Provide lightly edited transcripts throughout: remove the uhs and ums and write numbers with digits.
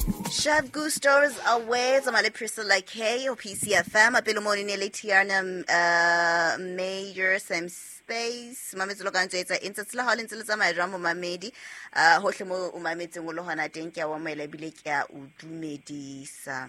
Chef Gusto's away Zamale Priscilla K o PCFM apelomoni ne letiana major same space mametso lo kantse etsa intse la hole ntse le tsamaya jwa mo mamedi hohle mo o mametseng o lo hona teng ke a wa mele bile ke a o dumedisa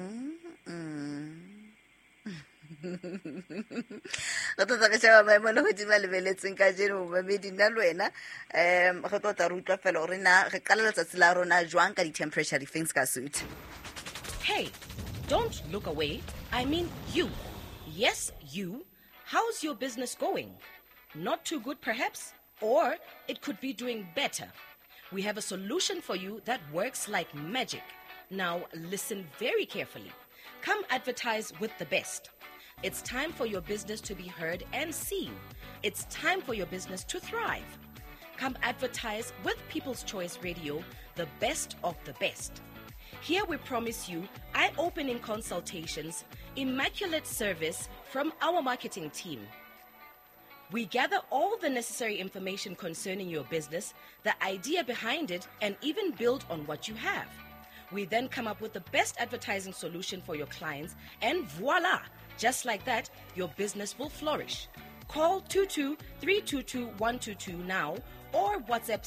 Go tota ke sheba maemo le hodima lebeletseng ka jeno mamedi nna le wena go tota re utlwa fela gore na re qala letsatsi la rona jwang ka di-temperature things ka suit. Hey, don't look away. I mean you. Yes, you. How's your business going? Not too good, perhaps? Or it could be doing better. We have a solution for you that works like magic. Now, listen very carefully. Come advertise with the best. It's time for your business to be heard and seen. It's time for your business to thrive. Come advertise with People's Choice Radio, the best of the best. Here we promise you eye-opening consultations, immaculate service from our marketing team. We gather all the necessary information concerning your business, the idea behind it, and even build on what you have. We then come up with the best advertising solution for your clients, and voila! Just like that, your business will flourish. Call 22-322-122 now or WhatsApp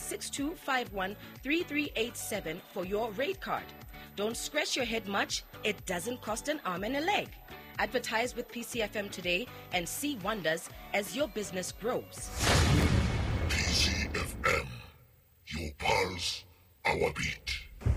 6251-3387 for your rate card. Don't scratch your head much. It doesn't cost an arm and a leg. Advertise with PCFM today and see wonders as your business grows. PCFM, your pulse, our beat.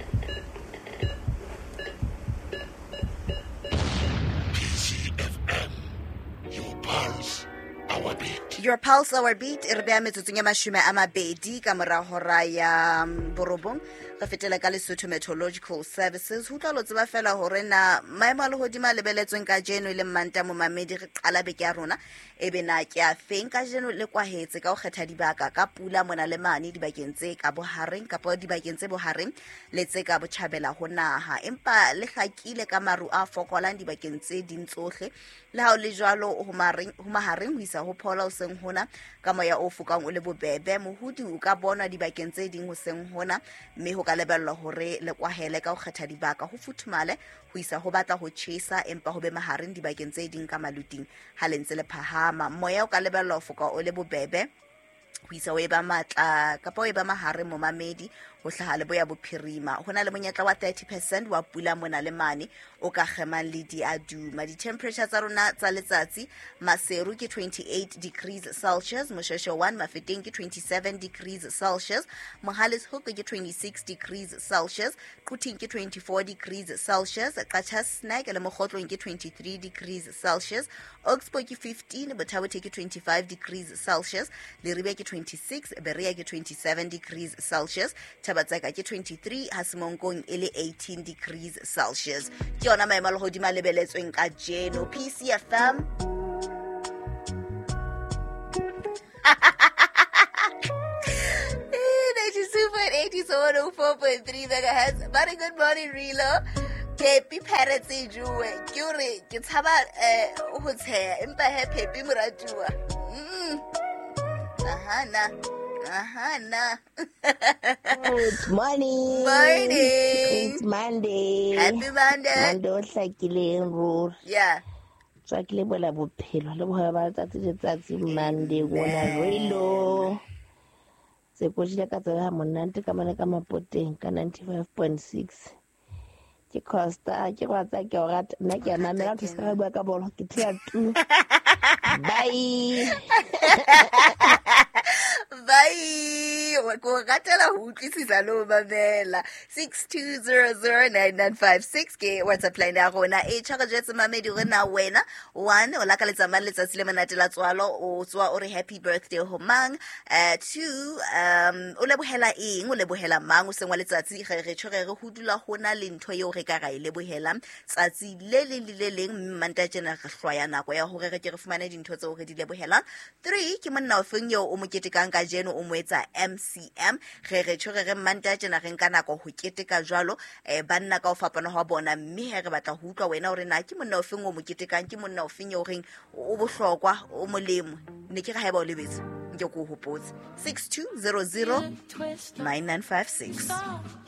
PCFM, your pulse, our beat. Your pulse our beat re bea metsotsong ya mashume a mabedi ka mora hora ya borobong go fetela ka Lesotho Meteorological Services ho tla lo tseba fela hore na maemo a lehodimo a lebeletsweng ka jeno le mmanta mo mamedi re qala beke ya rona ebe na ke a feng ka jeno le kwahetse ka go kgetha dibaka ka pula mona le mane dibakeng tse ka bohareng ka po dibakeng tse bohareng le tse ka botjhabela ho naha empa le hlakile ka maru a fokolang dibakeng tse ding tsohle le ha o le jwalo ho mahareng ho isa ho phola o seng hona ka moya o fukang o le bobebe mohudi o ka bona dibakeng tse ding ho seng hona mme ho ka lebellwa hore le kwahele ka go kgetha dibaka ho futhumale ho isa ho batla ho tjhesa empa ho be mahareng dibakeng tse ding ka maluting ha lentse le phahama moya o ka lebellwa ho fuka o le bobebe ho isa o eba matla kapa o eba mahareng mo mamedi ho hlaha le boya bophirima hona le monyetla wa 30% wa pula mona le mane o ka gemang le di aduma di temperature tsa rona tsa letsatsi Maseru ke 28 degrees Celsius Moshosho 1 Mafeteng ke 27 degrees Celsius Mohalishoek ke 26 degrees Celsius Quting ke 24 degrees Celsius Qachasnag le Mogotlong ke 23 degrees Celsius Oxford ke 15 Botabote ke 25 degrees Celsius Leribe ke 26 Berea ke 27 degrees Celsius Tabatseka ke 23 Hasimongkong ele 18 degrees Celsius ke yona maemo a lehodimo a lebeletsweng ka jeno PCFM 104.3 megahertz. Very good morning, Rilo. Pepi parrots juwe. Kyuri, kitaba ho tsheya empa he Pepi moratuwa. Ahana. Good morning. Morning. It's Monday. Happy Monday. Monday o hlakileng ruri. Yeah. Tsakile bola bophelo le boya ba tsatsi Monday bona Rilo. Se potsile ka tsela monate ka mana ka mapoteng ka 95.6 ke Costa ke batsa ke o rata nna ke mamela ke ska bua ka bolo ke tia tu bye Bye. Go gatela ho utlwisisa lo mamela 62009956 ke WhatsApp line ya rona e tshaka jetse mamedi re na wena 1 o la ka letsa mane letsatsi le monate la tswalo o tswa o re happy birthday ho mang 2 o lebohela eng o lebohela mang o sengwa letsatsi re tshwere re hudula hona le ntho eo re ka ga ile bohela tsatsi le leng mmanta tjena re hlwaya nako ya hore re ke re fumane dintho tseo re di lebohelang 3 ke monna o feng yo o mo ketekang ka jeno o moetsa MCM re tshwere re mmanta tjena re nka nako ho keteka jwalo banna ka o fapana ho bona mme re batla ho utlwa wena hore na ke monna o feng o mo ketekang ke monna o feng yo reng o bohlokwa o molemo ne ke ga haeba o lebetse nke go hopotse 62009956